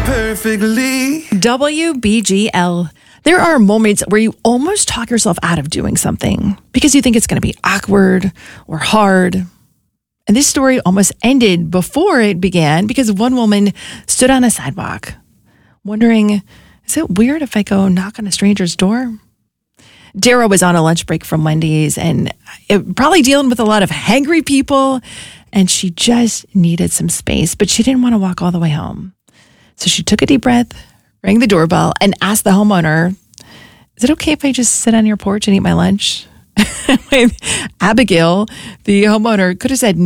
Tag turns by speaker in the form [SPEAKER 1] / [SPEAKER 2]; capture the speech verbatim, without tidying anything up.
[SPEAKER 1] perfectly.
[SPEAKER 2] W B G L. There are moments where you almost talk yourself out of doing something because you think it's going to be awkward or hard. And this story almost ended before it began because one woman stood on a sidewalk wondering, is it weird if I go knock on a stranger's door? Dara was on a lunch break from Wendy's and it, probably dealing with a lot of hangry people, and she just needed some space, but she didn't want to walk all the way home. So she took a deep breath, rang the doorbell, and asked the homeowner, is it okay if I just sit on your porch and eat my lunch? Abigail, the homeowner, could have said